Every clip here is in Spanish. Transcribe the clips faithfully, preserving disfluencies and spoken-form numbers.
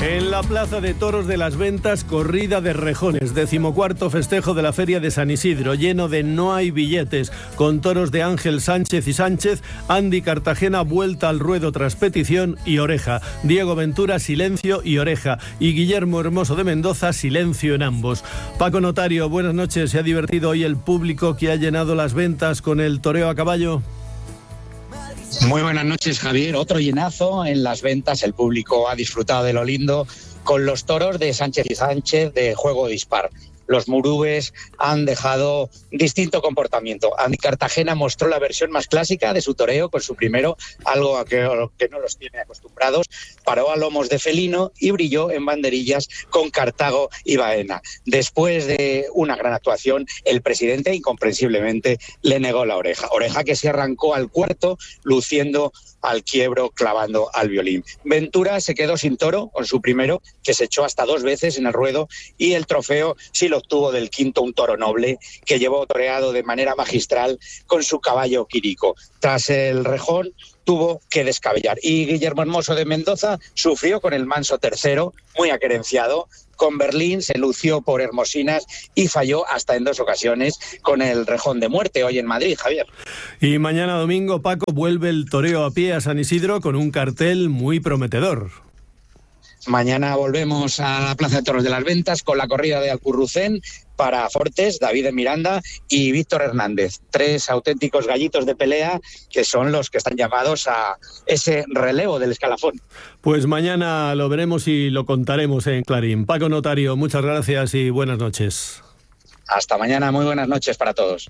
En la Plaza de Toros de las Ventas, corrida de rejones, decimocuarto festejo de la Feria de San Isidro, lleno de no hay billetes, con toros de Ángel Sánchez y Sánchez, Andy Cartagena vuelta al ruedo tras petición y oreja, Diego Ventura silencio y oreja, y Guillermo Hermoso de Mendoza silencio en ambos. Paco Notario, buenas noches. ¿Se ha divertido hoy el público que ha llenado las ventas con el toreo a caballo? Muy buenas noches, Javier. Otro llenazo en las ventas. El público ha disfrutado de lo lindo con los toros de Sánchez y Sánchez de juego dispar. Los murúes han dejado distinto comportamiento. Andy Cartagena mostró la versión más clásica de su toreo con su primero, algo a que, que no los tiene acostumbrados. Paró a lomos de felino y brilló en banderillas con Cartago y Baena. Después de una gran actuación, el presidente incomprensiblemente le negó la oreja. Oreja que se arrancó al cuarto, luciendo al quiebro, clavando al violín. Ventura se quedó sin toro con su primero, que se echó hasta dos veces en el ruedo, y el trofeo sí lo obtuvo del quinto, un toro noble, que llevó toreado de manera magistral con su caballo Quirico. Tras el rejón, tuvo que descabellar. Y Guillermo Hermoso de Mendoza sufrió con el manso tercero, muy acerenciado. Con Berlín se lució por Hermosinas y falló hasta en dos ocasiones con el rejón de muerte hoy en Madrid, Javier. Y mañana domingo, Paco, vuelve el toreo a pie a San Isidro con un cartel muy prometedor. Mañana volvemos a la Plaza de Toros de las Ventas con la corrida de Alcurrucén para Fortes, David de Miranda y Víctor Hernández. Tres auténticos gallitos de pelea que son los que están llamados a ese relevo del escalafón. Pues mañana lo veremos y lo contaremos en Clarín. Paco Notario, muchas gracias y buenas noches. Hasta mañana, muy buenas noches para todos.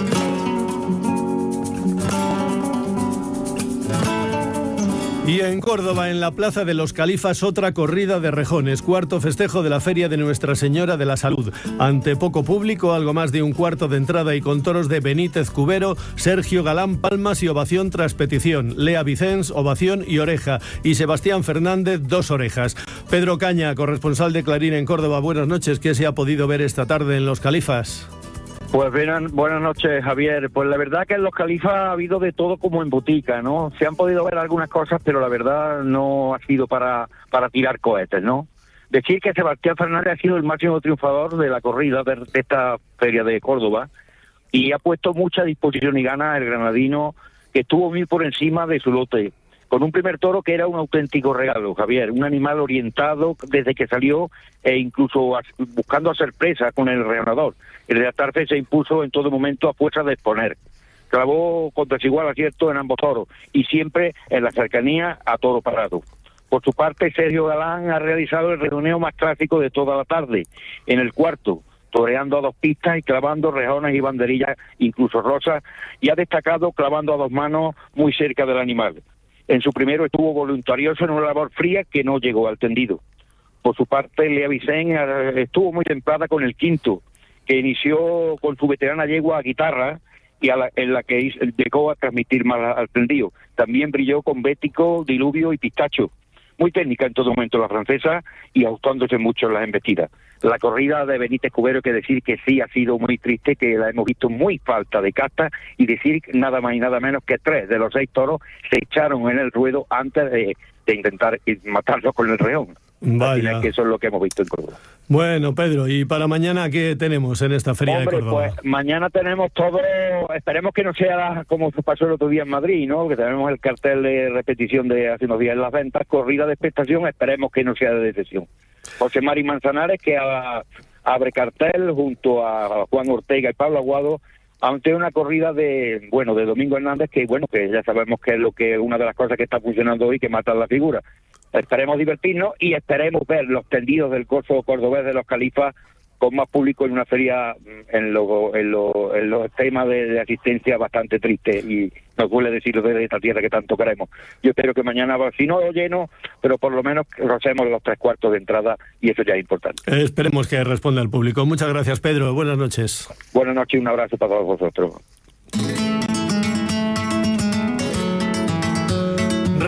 Y en Córdoba, en la Plaza de los Califas, otra corrida de rejones, cuarto festejo de la Feria de Nuestra Señora de la Salud. Ante poco público, algo más de un cuarto de entrada y con toros de Benítez Cubero, Sergio Galán, palmas y ovación tras petición, Lea Vicens, ovación y oreja, y Sebastián Fernández, dos orejas. Pedro Caña, corresponsal de Clarín en Córdoba, buenas noches. ¿Qué se ha podido ver esta tarde en los Califas? Pues bien, buenas noches, Javier. Pues la verdad que en los Califas ha habido de todo como en botica, ¿no? Se han podido ver algunas cosas, pero la verdad no ha sido para, para tirar cohetes, ¿no? Decir que Sebastián Fernández ha sido el máximo triunfador de la corrida de, de esta feria de Córdoba y ha puesto mucha disposición y ganas el granadino, que estuvo muy por encima de su lote, con un primer toro que era un auténtico regalo, Javier, un animal orientado desde que salió e incluso a, buscando hacer presa con el reanador. El de Atarce se impuso en todo momento a fuerza de exponer. Clavó con desigual acierto en ambos toros y siempre en la cercanía a toro parado. Por su parte, Sergio Galán ha realizado el redoneo más clásico de toda la tarde, en el cuarto, toreando a dos pistas y clavando rejones y banderillas, incluso rosas, y ha destacado clavando a dos manos muy cerca del animal. En su primero estuvo voluntarioso en una labor fría que no llegó al tendido. Por su parte, Lea Vicens estuvo muy templada con el quinto, que inició con su veterana yegua a guitarra y a la, en la que llegó a transmitir más al tendido. También brilló con Bético, Diluvio y Pistacho. Muy técnica en todo momento la francesa y ajustándose mucho en las embestidas. La corrida de Benítez Cubero, que decir que sí ha sido muy triste, que la hemos visto muy falta de casta, y decir nada más y nada menos que tres de los seis toros se echaron en el ruedo antes de, de intentar matarlos con el reón. Vaya. Que eso es lo que hemos visto en Córdoba. Bueno, Pedro, ¿y para mañana qué tenemos en esta feria Hombre, de Córdoba? Pues mañana tenemos todo, esperemos que no sea como pasó el otro día en Madrid, ¿no? Que tenemos el cartel de repetición de hace unos días en las ventas, corrida de expectación, esperemos que no sea de decepción. José Mari Manzanares, que a, abre cartel junto a Juan Ortega y Pablo Aguado, ante una corrida de, bueno, de Domingo Hernández, que bueno, que ya sabemos que es lo que una de las cosas que está funcionando hoy, que mata la figura. Esperemos divertirnos y esperemos ver los tendidos del corso cordobés de los Califas con más público en una feria en, lo, en, lo, en los temas de, de asistencia bastante triste, y nos duele decirlo desde esta tierra que tanto queremos. Yo espero que mañana, si no lleno, pero por lo menos rocemos los tres cuartos de entrada, y eso ya es importante. Eh, esperemos que responda el público. Muchas gracias, Pedro. Buenas noches. Buenas noches y un abrazo para todos vosotros.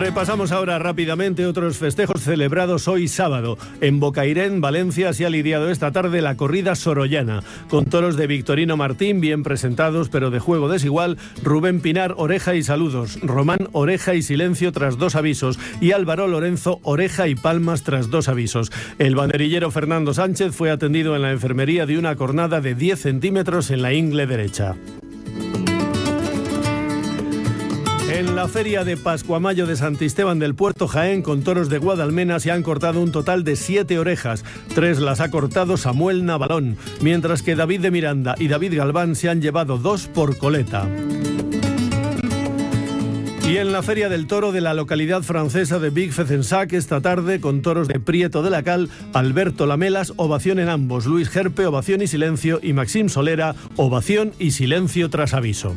Repasamos ahora rápidamente otros festejos celebrados hoy sábado. En Bocairén, Valencia, se ha lidiado esta tarde la corrida sorollana, con toros de Victorino Martín, bien presentados pero de juego desigual, Rubén Pinar, oreja y saludos, Román, oreja y silencio tras dos avisos, y Álvaro Lorenzo, oreja y palmas tras dos avisos. El banderillero Fernando Sánchez fue atendido en la enfermería de una cornada de diez centímetros en la ingle derecha. En la feria de Pascuamayo de Santisteban del Puerto, Jaén, con toros de Guadalmena, se han cortado un total de siete orejas. Tres las ha cortado Samuel Navalón, mientras que David de Miranda y David Galván se han llevado dos por coleta. Y en la Feria del Toro de la localidad francesa de Vic-Fezensac, esta tarde, con toros de Prieto de la Cal, Alberto Lamelas, ovación en ambos, Luis Gerpe, ovación y silencio, y Maxim Solera, ovación y silencio tras aviso.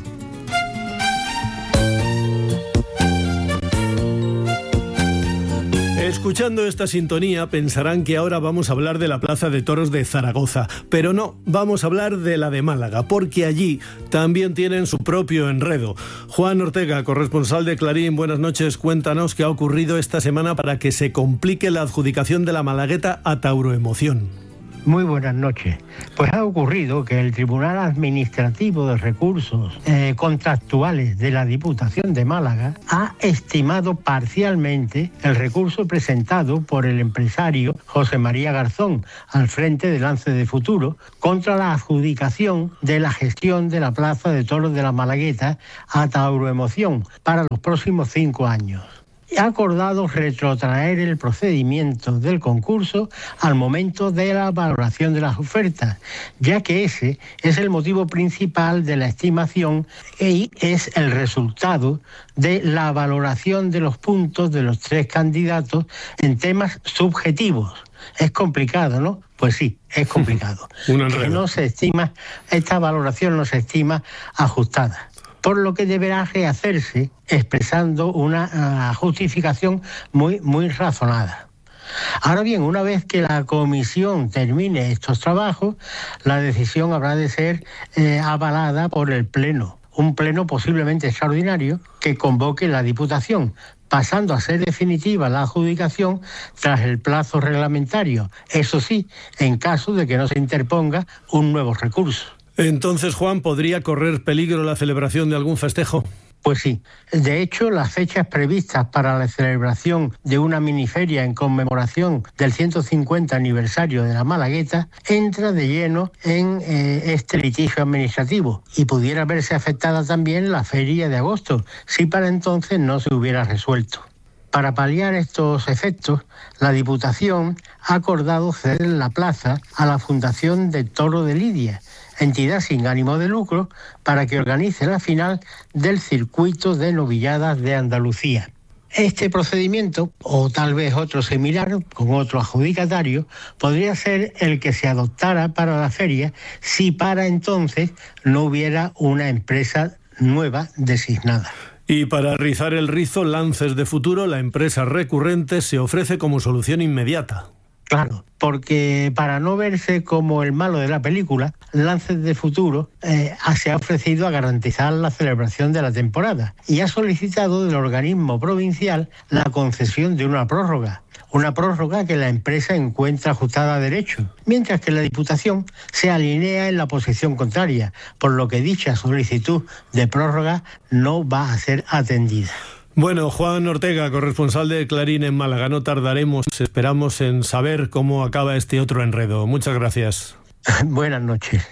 Escuchando esta sintonía pensarán que ahora vamos a hablar de la Plaza de Toros de Zaragoza, pero no, vamos a hablar de la de Málaga, porque allí también tienen su propio enredo. Juan Ortega, corresponsal de Clarín, buenas noches, cuéntanos qué ha ocurrido esta semana para que se complique la adjudicación de la Malagueta a Tauroemoción. Muy buenas noches. Pues ha ocurrido que el Tribunal Administrativo de Recursos eh, Contractuales de la Diputación de Málaga ha estimado parcialmente el recurso presentado por el empresario José María Garzón al frente de Lance de Futuro contra la adjudicación de la gestión de la Plaza de Toros de la Malagueta a Tauroemoción para los próximos cinco años. Ha acordado retrotraer el procedimiento del concurso al momento de la valoración de las ofertas, ya que ese es el motivo principal de la estimación y es el resultado de la valoración de los puntos de los tres candidatos en temas subjetivos. Es complicado, ¿no? Pues sí, es complicado. Que no se estima, esta valoración no se estima ajustada, por lo que deberá rehacerse expresando una uh, justificación muy, muy razonada. Ahora bien, una vez que la comisión termine estos trabajos, la decisión habrá de ser eh, avalada por el Pleno, un Pleno posiblemente extraordinario que convoque la Diputación, pasando a ser definitiva la adjudicación tras el plazo reglamentario, eso sí, en caso de que no se interponga un nuevo recurso. Entonces, Juan, ¿podría correr peligro la celebración de algún festejo? Pues sí. De hecho, las fechas previstas para la celebración de una miniferia en conmemoración del ciento cincuenta aniversario de la Malagueta entra de lleno en eh, este litigio administrativo y pudiera verse afectada también la feria de agosto, si para entonces no se hubiera resuelto. Para paliar estos efectos, la Diputación ha acordado ceder la plaza a la Fundación de Toro de Lidia, entidad sin ánimo de lucro, para que organice la final del circuito de novilladas de Andalucía. Este procedimiento, o tal vez otro similar, con otro adjudicatario, podría ser el que se adoptara para la feria si para entonces no hubiera una empresa nueva designada. Y para rizar el rizo, Lances de Futuro, la empresa recurrente, se ofrece como solución inmediata. Claro, porque para no verse como el malo de la película, Lances de Futuro eh, se ha ofrecido a garantizar la celebración de la temporada y ha solicitado del organismo provincial la concesión de una prórroga, una prórroga que la empresa encuentra ajustada a derecho, mientras que la Diputación se alinea en la posición contraria, por lo que dicha solicitud de prórroga no va a ser atendida. Bueno, Juan Ortega, corresponsal de Clarín en Málaga, no tardaremos, esperamos en saber cómo acaba este otro enredo. Muchas gracias. Buenas noches.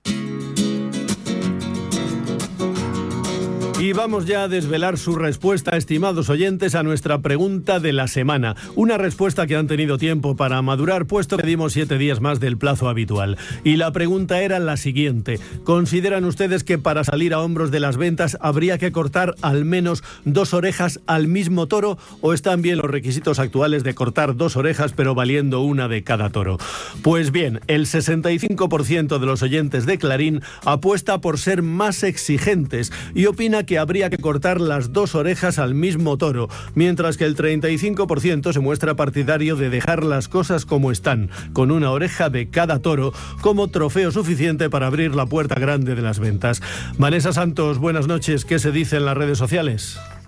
Y vamos ya a desvelar su respuesta, estimados oyentes, a nuestra pregunta de la semana. Una respuesta que han tenido tiempo para madurar, puesto que dimos siete días más del plazo habitual. Y la pregunta era la siguiente. ¿Consideran ustedes que para salir a hombros de las ventas habría que cortar al menos dos orejas al mismo toro, o están bien los requisitos actuales de cortar dos orejas pero valiendo una de cada toro? Pues bien, el sesenta y cinco por ciento de los oyentes de Clarín apuesta por ser más exigentes y opina que que habría que cortar las dos orejas al mismo toro, mientras que el treinta y cinco por ciento se muestra partidario de dejar las cosas como están, con una oreja de cada toro como trofeo suficiente para abrir la puerta grande de las ventas. Vanessa Santos, buenas noches. ¿Qué se dice en las redes sociales?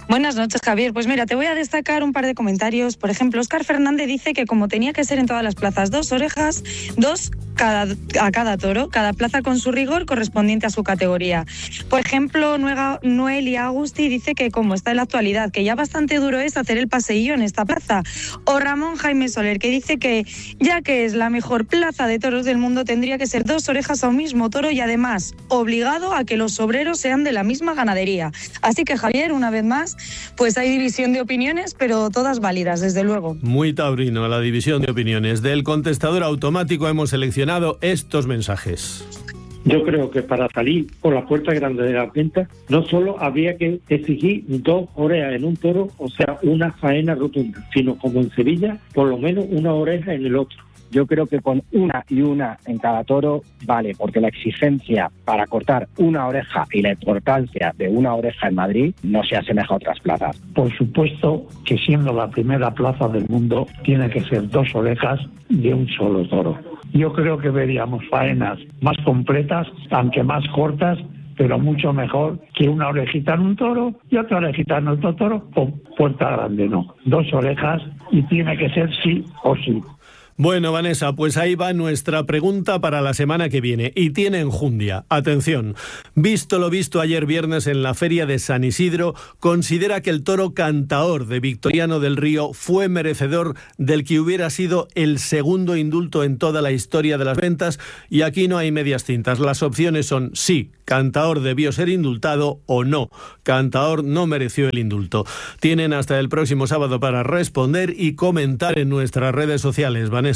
Buenas noches, Javier. Pues mira, te voy a destacar un par de comentarios. Por ejemplo, Óscar Fernández dice que como tenía que ser en todas las plazas, dos orejas, dos cada, a cada toro, cada plaza con su rigor correspondiente a su categoría. Por ejemplo, Noelia Agusti dice que como está en la actualidad, que ya bastante duro es hacer el paseillo en esta plaza. O Ramón Jaime Soler, que dice que ya que es la mejor plaza de toros del mundo, tendría que ser dos orejas a un mismo toro y además obligado a que los obreros sean de la misma ganadería. Así que, Javier, una vez más, pues hay división de opiniones, pero todas válidas, desde luego. Muy taurino la división de opiniones. Del contestador automático hemos seleccionado estos mensajes. Yo creo que para salir por la puerta grande de las ventas no solo habría que exigir dos orejas en un toro, o sea, una faena rotunda, sino como en Sevilla, por lo menos una oreja en el otro. Yo creo que con una y una en cada toro vale, porque la exigencia para cortar una oreja y la importancia de una oreja en Madrid no se asemeja a otras plazas. Por supuesto que siendo la primera plaza del mundo tiene que ser dos orejas de un solo toro. Yo creo que veríamos faenas más completas, aunque más cortas, pero mucho mejor que una orejita en un toro y otra orejita en otro toro con puerta grande. No, dos orejas y tiene que ser sí o sí. Bueno, Vanessa, pues ahí va nuestra pregunta para la semana que viene. Y tiene enjundia. Atención. Visto lo visto ayer viernes en la feria de San Isidro, considera que el toro Cantaor de Victoriano del Río fue merecedor del que hubiera sido el segundo indulto en toda la historia de las ventas. Y aquí no hay medias tintas. Las opciones son sí, Cantaor debió ser indultado, o no, Cantaor no mereció el indulto. Tienen hasta el próximo sábado para responder y comentar en nuestras redes sociales, Vanessa.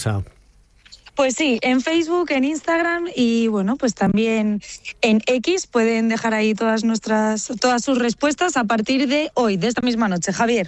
Pues sí, en Facebook, en Instagram y bueno, pues también en X pueden dejar ahí todas nuestras, todas sus respuestas a partir de hoy, de esta misma noche, Javier.